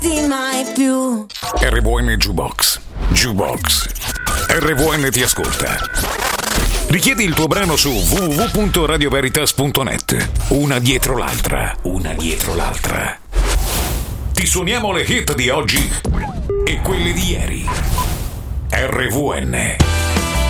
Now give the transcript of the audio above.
Di mai più. RVN Jukebox. Jukebox. RVN ti ascolta. Richiedi il tuo brano su www.radioveritas.net. Una dietro l'altra. Una dietro l'altra. Ti suoniamo le hit di oggi e quelle di ieri. RVN.